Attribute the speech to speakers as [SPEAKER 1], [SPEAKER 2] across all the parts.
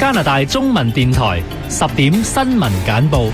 [SPEAKER 1] 加拿大中文電台10點新聞簡報。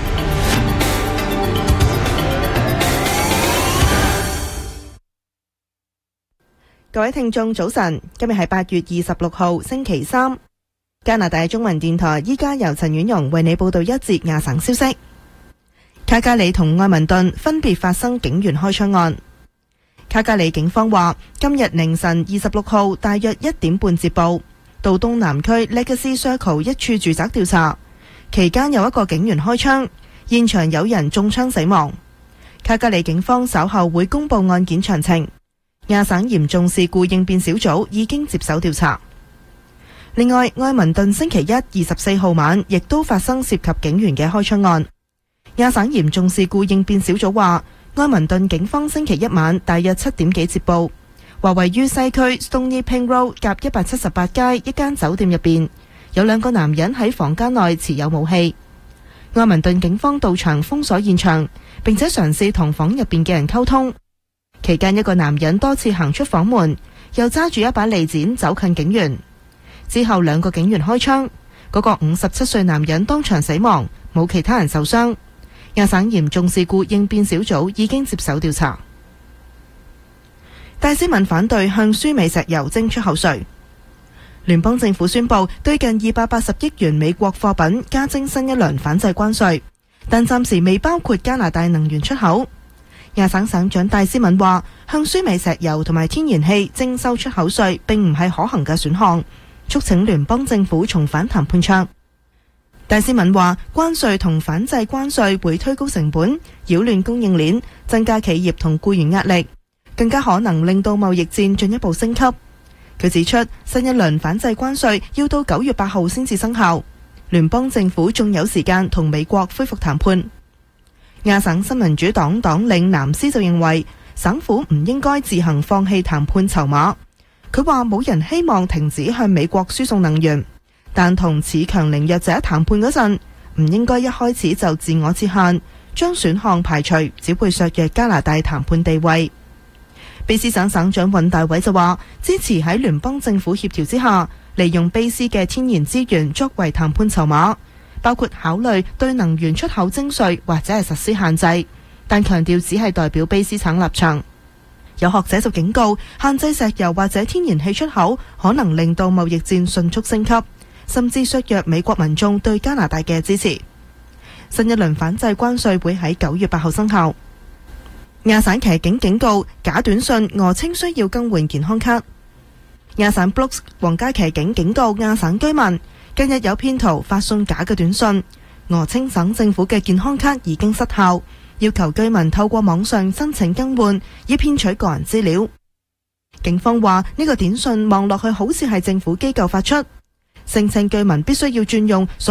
[SPEAKER 2] 各位聽眾早晨，今日係8月26號星期三。加拿大中文電台依家由陳婉容為你報道一節亞省消息。卡加里同愛民頓分別發生警員開槍案。卡加里警方話，今日凌晨26號大約1點半接報，到東南區 Legacy Circle 一處住宅調查，期間有一個警員開槍，現場有人中槍死亡。卡加里警方稍後會公布案件詳情。亞省嚴重事故應變小組已經接手調查。另外，愛民頓星期一24號晚亦都發生涉及警員嘅開槍案。亞省嚴重事故應變小組話，愛民頓警方星期一晚大約7點幾接報，話位於西區 Stony Plain Road 夾178街一間酒店入邊，有2個男人喺房間內持有武器。愛民頓警方到場封鎖現場，並且嘗試同房入邊嘅人溝通。期間一個男人多次行出房門，又揸住一把利剪走近警員。之後2個警員開槍，嗰個57歲男人當場死亡，冇其他人受傷。亞省嚴重事故應變小組已經接手調查。戴斯敏反對向輸美石油徵出口稅。聯邦政府宣布對近280億元美國貨品加徵新一輪反制關稅，但暫時未包括加拿大能源出口。亞省省長戴斯敏話，向輸美石油同埋天然氣徵收出口稅並唔係可行嘅選項，促請聯邦政府重返談判桌。戴斯敏話，關稅同反制關稅會推高成本，擾亂供應鏈，增加企業同僱員壓力，更加可能令到貿易戰進一步升級。佢指出，新一輪反制關稅要到9月8號先至生效，聯邦政府仲有時間同美國恢復談判。亞省新民主黨黨領南斯就認為，省府唔應該自行放棄談判籌碼。佢話冇人希望停止向美國輸送能源，但同恃強凌弱者談判嗰陣，唔應該一開始就自我設限，將選項排除，只會削弱加拿大談判地位。卑斯省省長尹大偉就話，支持喺聯邦政府協調之下，利用卑斯嘅天然資源作為談判籌碼，包括考慮對能源出口徵稅或者係實施限制，但強調只係代表卑斯省立場。有學者就警告，限制石油或者天然氣出口可能令到貿易戰迅速升級，甚至削弱美國民眾對加拿大嘅支持。新一輪反制關稅會喺9月8號生效。亞省騎警警告，假短信訛稱需要更換健康卡。亞省 Brooks 皇家騎警警告亞省居民，近日有騙徒發送假嘅短信，訛稱省政府嘅健康卡已經失效，要求居民透過網上申請更換，以騙取個人資料。警方話呢個短信望落去好似係政府機構發出，聲稱居民必須要轉用